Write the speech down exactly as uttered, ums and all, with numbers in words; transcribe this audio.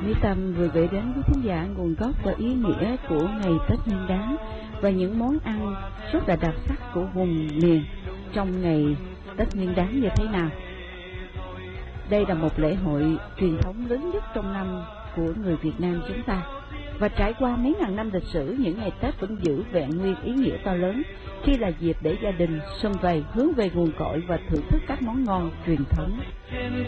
Mỹ Tâm vừa gửi đến quý khán giả nguồn gốc và ý nghĩa của ngày Tết Nguyên Đán và những món ăn rất là đặc sắc của vùng miền trong ngày Tết Nguyên Đán như thế nào. Đây là một lễ hội truyền thống lớn nhất trong năm của người Việt Nam chúng ta. Và trải qua mấy ngàn năm lịch sử, những ngày Tết vẫn giữ vẹn nguyên ý nghĩa to lớn khi là dịp để gia đình sum vầy hướng về nguồn cội và thưởng thức các món ngon truyền thống. Trên